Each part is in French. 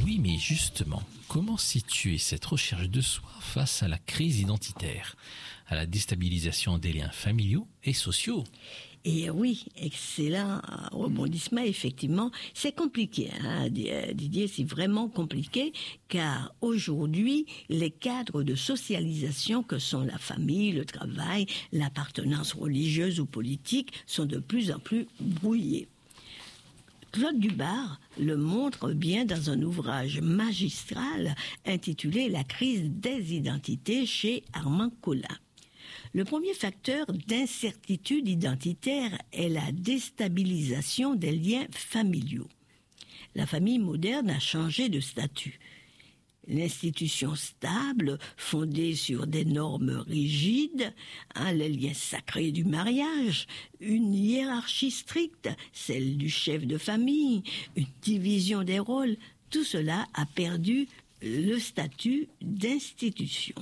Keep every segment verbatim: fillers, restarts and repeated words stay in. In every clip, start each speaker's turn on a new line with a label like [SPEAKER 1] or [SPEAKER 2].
[SPEAKER 1] oui, mais justement, comment situer cette recherche de soi face à la crise identitaire, à la déstabilisation des liens familiaux et sociaux ?
[SPEAKER 2] Et oui, excellent rebondissement, effectivement. C'est compliqué, hein, Didier, c'est vraiment compliqué, car aujourd'hui, les cadres de socialisation que sont la famille, le travail, l'appartenance religieuse ou politique sont de plus en plus brouillés. Claude Dubar le montre bien dans un ouvrage magistral intitulé « La crise des identités » chez Armand Collin. Le premier facteur d'incertitude identitaire est la déstabilisation des liens familiaux. La famille moderne a changé de statut. L'institution stable, fondée sur des normes rigides, hein, les liens sacrés du mariage, une hiérarchie stricte, celle du chef de famille, une division des rôles, tout cela a perdu le statut d'institution.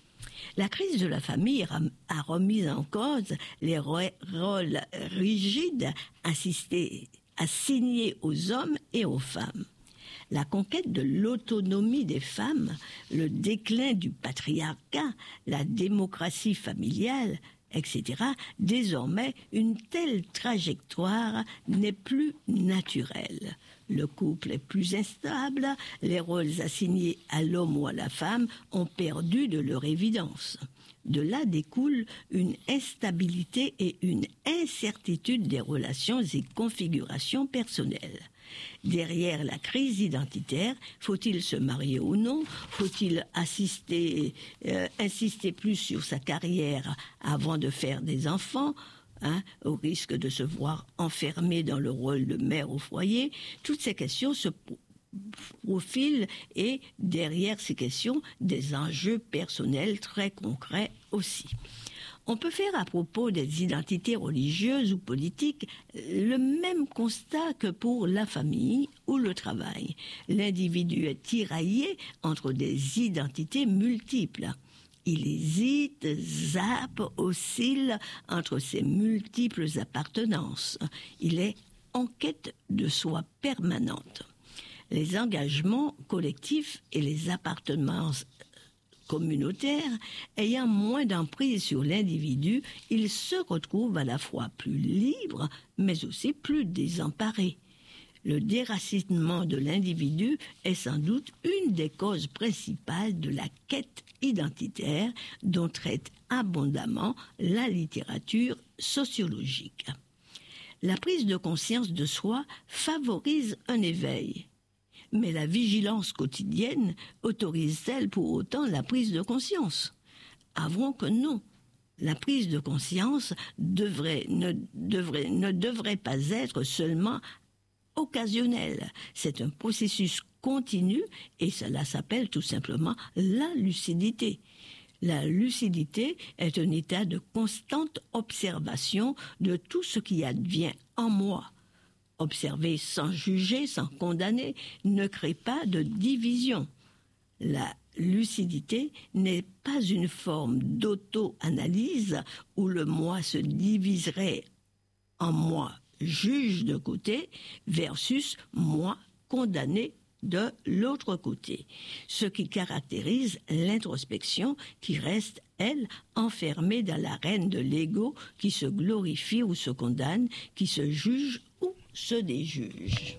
[SPEAKER 2] La crise de la famille a remis en cause les rôles rigides assistés, assignés aux hommes et aux femmes. La conquête de l'autonomie des femmes, le déclin du patriarcat, la démocratie familiale, et cetera. Désormais, une telle trajectoire n'est plus naturelle. Le couple est plus instable, les rôles assignés à l'homme ou à la femme ont perdu de leur évidence. De là découle une instabilité et une incertitude des relations et configurations personnelles. Derrière la crise identitaire, faut-il se marier ou non? Faut-il assister, euh, insister plus sur sa carrière avant de faire des enfants, hein, au risque de se voir enfermé dans le rôle de mère au foyer? Toutes ces questions se profilent et derrière ces questions, des enjeux personnels très concrets aussi. On peut faire à propos des identités religieuses ou politiques le même constat que pour la famille ou le travail. L'individu est tiraillé entre des identités multiples. Il hésite, zappe, oscille entre ses multiples appartenances. Il est en quête de soi permanente. Les engagements collectifs et les appartenances communautaire, ayant moins d'emprise sur l'individu, il se retrouve à la fois plus libre, mais aussi plus désemparé. Le déracinement de l'individu est sans doute une des causes principales de la quête identitaire dont traite abondamment la littérature sociologique. La prise de conscience de soi favorise un éveil. Mais la vigilance quotidienne autorise-t-elle pour autant la prise de conscience? Avouons que non. La prise de conscience devrait, ne, devrait, ne devrait pas être seulement occasionnelle. C'est un processus continu et cela s'appelle tout simplement la lucidité. La lucidité est un état de constante observation de tout ce qui advient en moi. Observer sans juger, sans condamner, ne crée pas de division. La lucidité n'est pas une forme d'auto-analyse où le moi se diviserait en moi juge de côté versus moi condamné de l'autre côté. Ce qui caractérise l'introspection qui reste, elle, enfermée dans l'arène de l'ego qui se glorifie ou se condamne, qui se juge ou se déjuge.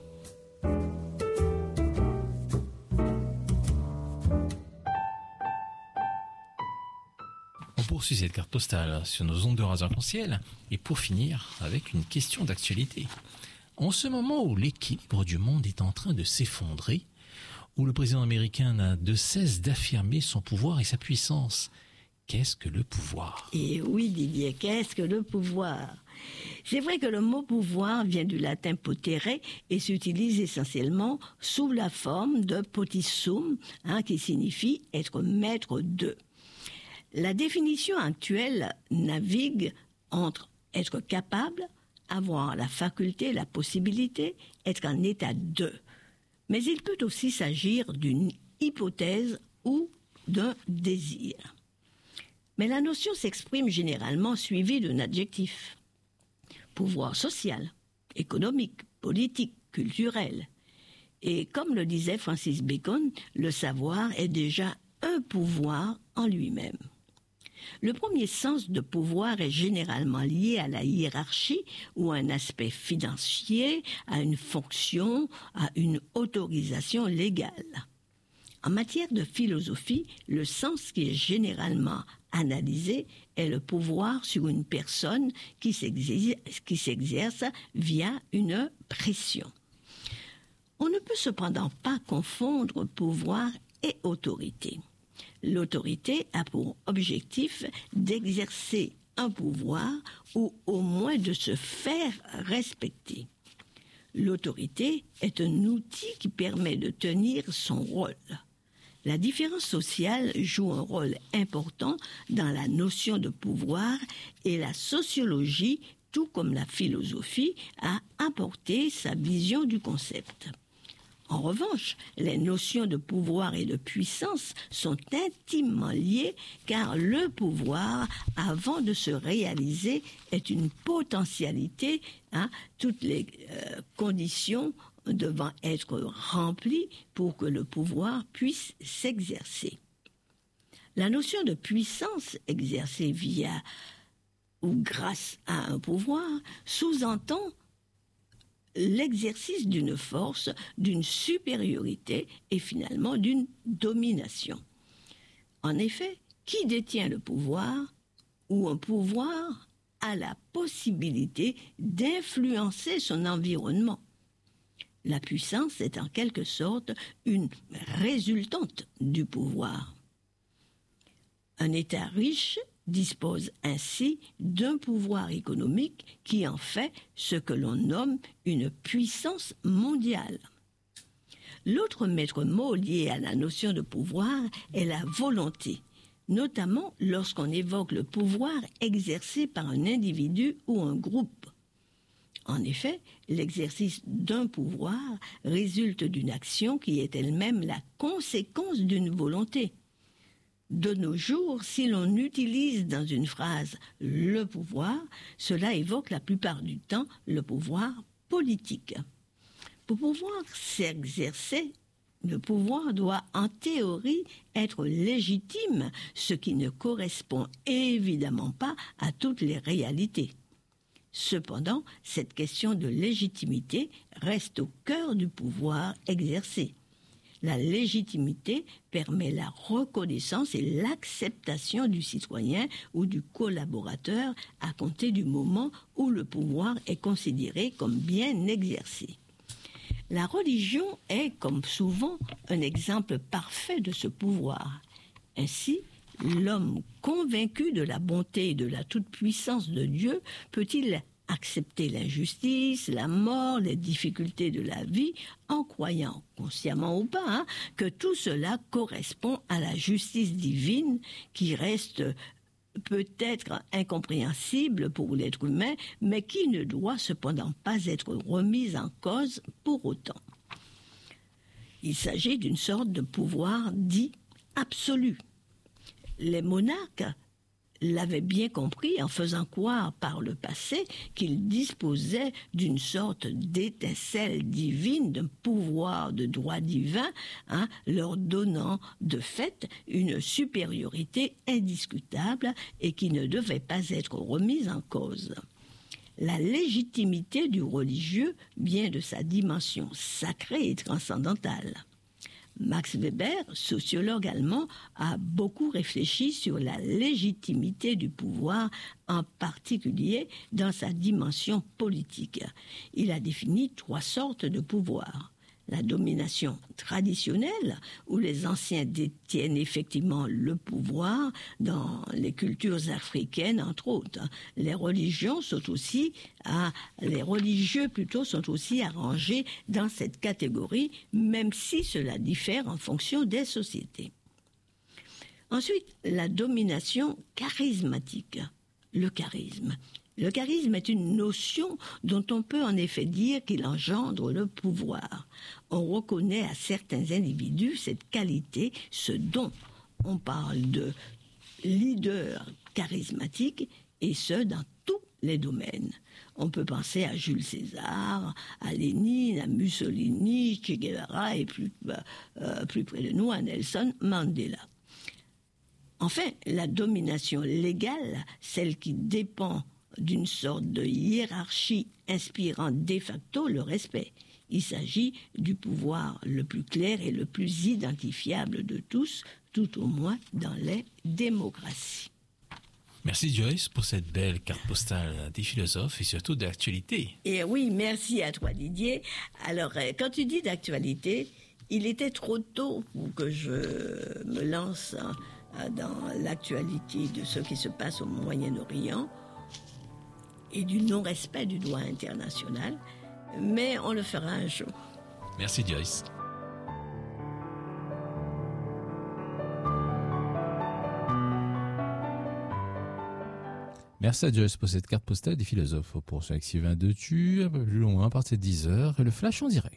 [SPEAKER 1] On poursuit cette carte postale sur nos ondes de Radio Arc-en-Ciel et pour finir avec une question d'actualité. En ce moment où l'équilibre du monde est en train de s'effondrer, où le président américain n'a de cesse d'affirmer son pouvoir et sa puissance, qu'est-ce que le pouvoir?
[SPEAKER 2] Et oui, Didier, qu'est-ce que le pouvoir? C'est vrai que le mot pouvoir vient du latin potere et s'utilise essentiellement sous la forme de potissum, hein, qui signifie être maître de. La définition actuelle navigue entre être capable, avoir la faculté, la possibilité, être en état de. Mais il peut aussi s'agir d'une hypothèse ou d'un désir. Mais la notion s'exprime généralement suivie d'un adjectif. Pouvoir social, économique, politique, culturel. Et comme le disait Francis Bacon, le savoir est déjà un pouvoir en lui-même. Le premier sens de pouvoir est généralement lié à la hiérarchie ou à un aspect financier, à une fonction, à une autorisation légale. En matière de philosophie, le sens qui est généralement analysé est le pouvoir sur une personne qui s'exerce, qui s'exerce via une pression. On ne peut cependant pas confondre pouvoir et autorité. L'autorité a pour objectif d'exercer un pouvoir ou au moins de se faire respecter. L'autorité est un outil qui permet de tenir son rôle. La différence sociale joue un rôle important dans la notion de pouvoir et la sociologie, tout comme la philosophie, a apporté sa vision du concept. En revanche, les notions de pouvoir et de puissance sont intimement liées car le pouvoir, avant de se réaliser, est une potentialité, hein, toutes les euh, conditions devant être remplies pour que le pouvoir puisse s'exercer. La notion de puissance exercée via ou grâce à un pouvoir sous-entend l'exercice d'une force, d'une supériorité et finalement d'une domination. En effet, qui détient le pouvoir ou un pouvoir a la possibilité d'influencer son environnement. La puissance est en quelque sorte une résultante du pouvoir. Un État riche dispose ainsi d'un pouvoir économique qui en fait ce que l'on nomme une puissance mondiale. L'autre maître mot lié à la notion de pouvoir est la volonté, notamment lorsqu'on évoque le pouvoir exercé par un individu ou un groupe. En effet, l'exercice d'un pouvoir résulte d'une action qui est elle-même la conséquence d'une volonté. De nos jours, si l'on utilise dans une phrase « le pouvoir », cela évoque la plupart du temps le pouvoir politique. Pour pouvoir s'exercer, le pouvoir doit en théorie être légitime, ce qui ne correspond évidemment pas à toutes les réalités. Cependant, cette question de légitimité reste au cœur du pouvoir exercé. La légitimité permet la reconnaissance et l'acceptation du citoyen ou du collaborateur à compter du moment où le pouvoir est considéré comme bien exercé. La religion est, comme souvent, un exemple parfait de ce pouvoir. Ainsi, l'homme convaincu de la bonté et de la toute-puissance de Dieu peut-il accepter l'injustice, la mort, les difficultés de la vie, en croyant, consciemment ou pas, hein, que tout cela correspond à la justice divine qui reste peut-être incompréhensible pour l'être humain, mais qui ne doit cependant pas être remise en cause pour autant. Il s'agit d'une sorte de pouvoir dit absolu. Les monarques l'avaient bien compris en faisant croire par le passé qu'ils disposaient d'une sorte d'étincelle divine, d'un pouvoir de droit divin, hein, leur donnant de fait une supériorité indiscutable et qui ne devait pas être remise en cause. La légitimité du religieux vient de sa dimension sacrée et transcendantale. Max Weber, sociologue allemand, a beaucoup réfléchi sur la légitimité du pouvoir, en particulier dans sa dimension politique. Il a défini trois sortes de pouvoir. La domination traditionnelle, où les anciens détiennent effectivement le pouvoir dans les cultures africaines, entre autres. Les religions sont aussi, à, les religieux plutôt sont aussi arrangés dans cette catégorie, même si cela diffère en fonction des sociétés. Ensuite, la domination charismatique, le charisme. Le charisme est une notion dont on peut en effet dire qu'il engendre le pouvoir. On reconnaît à certains individus cette qualité, ce don. On parle de leader charismatique et ce dans tous les domaines. On peut penser à Jules César, à Lénine, à Mussolini, Che Guevara et plus, euh, plus près de nous à Nelson Mandela. Enfin, la domination légale, celle qui dépend d'une sorte de hiérarchie inspirant de facto le respect. Il s'agit du pouvoir le plus clair et le plus identifiable de tous, tout au moins dans les démocraties.
[SPEAKER 1] Merci Joyce pour cette belle carte postale des philosophes et surtout d'actualité.
[SPEAKER 2] Et oui, merci à toi Didier. Alors, quand tu dis d'actualité, il était trop tôt pour que je me lance dans l'actualité de ce qui se passe au Moyen-Orient et du non-respect du droit international, mais on le fera un jour.
[SPEAKER 1] Merci Joyce. Merci à Joyce pour cette carte postale des philosophes. Pour ceux qui suivent un de tu, un peu plus loin, à partir de dix heures, et le flash en direct.